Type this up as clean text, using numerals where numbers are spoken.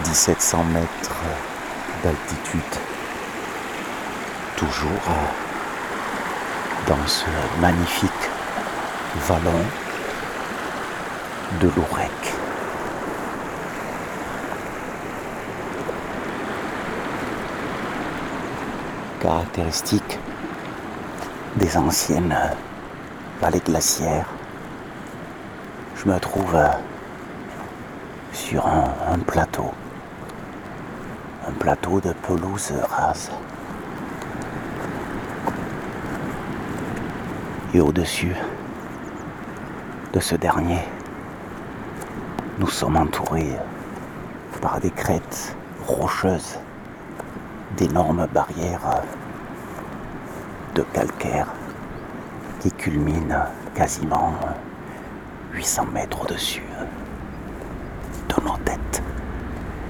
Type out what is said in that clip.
1700 mètres d'altitude, toujours dans ce magnifique vallon de l'Ourcq. Caractéristique des anciennes vallées glaciaires, je me trouve sur un plateau de pelouse rase. Et au-dessus de ce dernier, nous sommes entourés par des crêtes rocheuses, d'énormes barrières de calcaire qui culminent quasiment 800 mètres au-dessus.